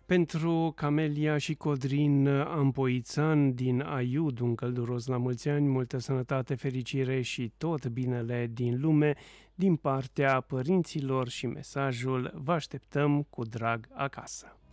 Pentru Camelia și Codrin Ampoițan din Aiud, un călduros la mulți ani, multă sănătate, fericire și tot binele din lume din partea părinților și mesajul "Vă așteptăm cu drag acasă".